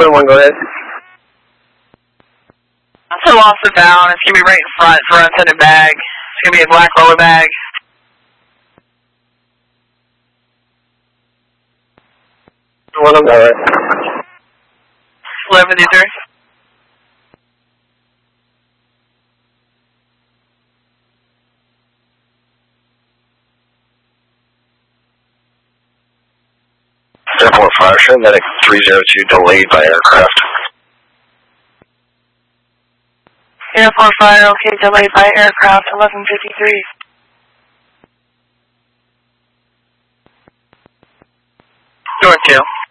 1, go ahead. So lost it down. It's going to be right in front for unattended bag. It's going to be a black roller bag. 1, I'm alright. 1153. Airport Fire, Medic 302 delayed by aircraft. Airport Fire, okay, delayed by aircraft, 1153. North 2.